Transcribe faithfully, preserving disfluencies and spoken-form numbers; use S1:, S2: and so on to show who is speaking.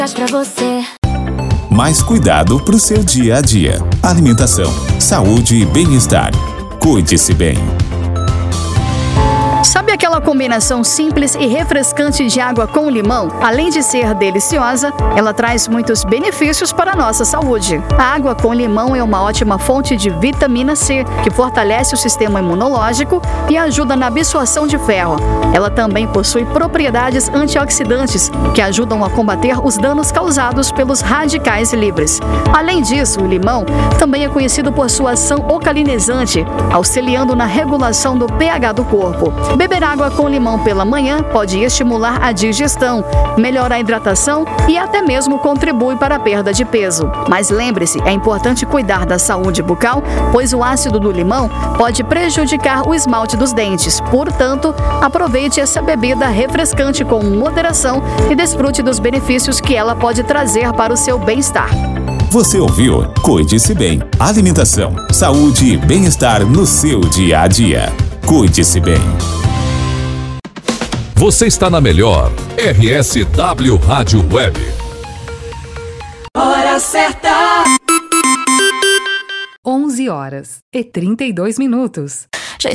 S1: Pra você.
S2: Mais cuidado pro seu dia a dia. Alimentação, saúde e bem-estar. Cuide-se bem.
S3: Sabe aquela combinação simples e refrescante de água com limão? Além de ser deliciosa, ela traz muitos benefícios para a nossa saúde. A água com limão é uma ótima fonte de vitamina C, que fortalece o sistema imunológico e ajuda na absorção de ferro. Ela também possui propriedades antioxidantes, que ajudam a combater os danos causados pelos radicais livres. Além disso, o limão também é conhecido por sua ação alcalinizante, auxiliando na regulação do pH do corpo. Beber água com limão pela manhã pode estimular a digestão, melhorar a hidratação e até mesmo contribui para a perda de peso. Mas lembre-se, é importante cuidar da saúde bucal, pois o ácido do limão pode prejudicar o esmalte dos dentes. Portanto, aproveite essa bebida refrescante com moderação e desfrute dos benefícios que ela pode trazer para o seu bem-estar.
S2: Você ouviu? Cuide-se bem. Alimentação, saúde e bem-estar no seu dia a dia. Cuide-se bem.
S4: Você está na melhor R S W Rádio Web.
S5: Hora certa.
S6: onze horas e trinta e dois minutos.